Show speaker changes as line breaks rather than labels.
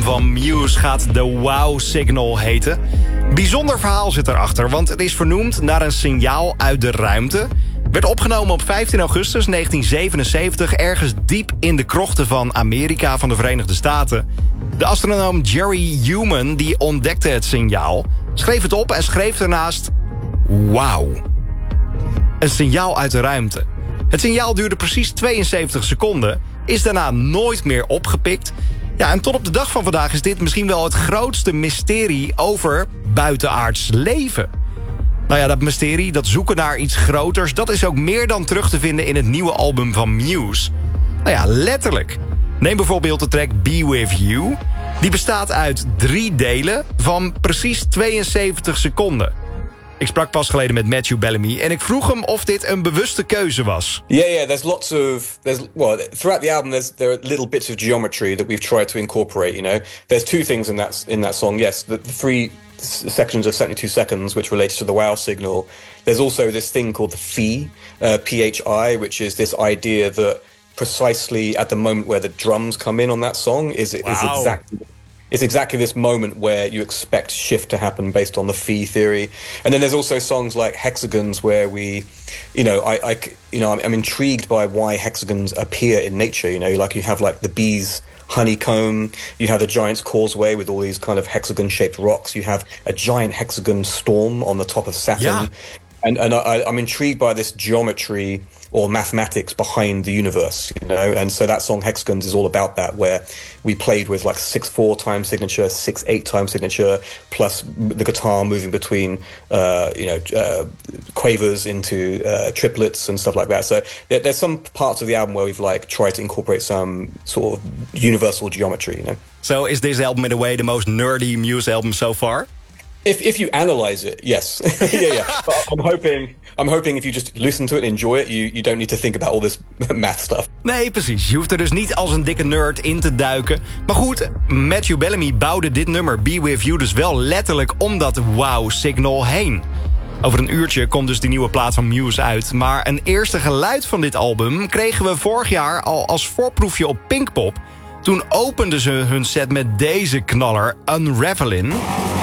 album van Muse gaat The Wow Signal heten. Bijzonder verhaal zit erachter, want het is vernoemd naar een signaal uit de ruimte. Werd opgenomen op 15 augustus 1977... ergens diep in de krochten van Amerika van de Verenigde Staten. De astronoom Jerry Newman die ontdekte het signaal, schreef het op en schreef daarnaast: wauw. Een signaal uit de ruimte. Het signaal duurde precies 72 seconden, is daarna nooit meer opgepikt. Ja, en tot op de dag van vandaag is dit misschien wel het grootste mysterie over buitenaards leven. Nou ja, dat mysterie, dat zoeken naar iets groters, dat is ook meer dan terug te vinden in het nieuwe album van Muse. Nou ja, letterlijk. Neem bijvoorbeeld de track Be With You. Die bestaat uit 3 delen van precies 72 seconden. Ik sprak pas geleden met Matthew Bellamy en ik vroeg hem of dit een bewuste keuze was.
Yeah, there's lots of throughout the album there are little bits of geometry that we've tried to incorporate, you know. There's 2 things in that song. Yes, the 3 sections of 72 seconds which relates to the wow signal. There's also this thing called the phi, PHI, which is this idea that precisely at the moment where the drums come in on that song is exactly this moment where you expect shift to happen based on the phi theory. And then there's also songs like Hexagons where we, you know, I'm intrigued by why hexagons appear in nature. You know, like you have like the bees' honeycomb, you have the Giant's Causeway with all these kind of hexagon-shaped rocks. You have a giant hexagon storm on the top of Saturn. Yeah. And I'm intrigued by this geometry or mathematics behind the universe, you know. And so that song Hexagons is all about that, where we played with like 6/4 time signature, 6/8 time signature, plus the guitar moving between, quavers into triplets and stuff like that. So there's some parts of the album where we've like tried to incorporate some sort of universal geometry, you know.
So is this album in a way the most nerdy Muse album so far?
If you analyze it, yes. yeah. But I'm hoping if you just listen to it and enjoy it, you don't need to think about all this math stuff.
Nee, precies. Je hoeft er dus niet als een dikke nerd in te duiken. Maar goed, Matthew Bellamy bouwde dit nummer Be With You dus wel letterlijk om dat wow signal heen. Over een uurtje komt dus die nieuwe plaat van Muse uit. Maar een eerste geluid van dit album kregen we vorig jaar al als voorproefje op Pinkpop. Toen openden ze hun set met deze knaller, Unravelin'.